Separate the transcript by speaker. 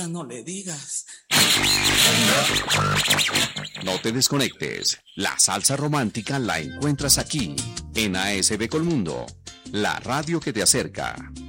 Speaker 1: digas, no le digas.
Speaker 2: No te desconectes. La salsa romántica la encuentras aquí, en ASB Colmundo, la radio que te acerca.